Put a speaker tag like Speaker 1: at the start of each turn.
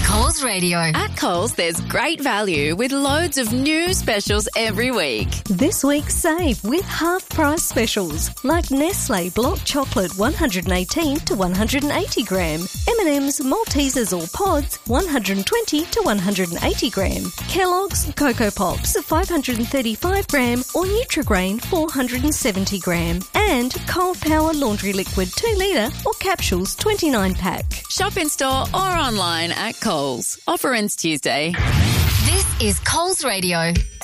Speaker 1: Coles Radio.
Speaker 2: At Coles, there's great value with loads of new specials every week.
Speaker 3: This week, save with half-price specials like Nestle Block Chocolate 118 to 180 gram, M&M's Maltesers or Pods 120 to 180 gram, Kellogg's Cocoa Pops 535 gram or Nutrigrain 470 gram, and Coal Power Laundry Liquid 2 litre or capsules 29 pack.
Speaker 2: Shop in store or online at Coles. Offer ends Tuesday.
Speaker 1: This is Coles Radio.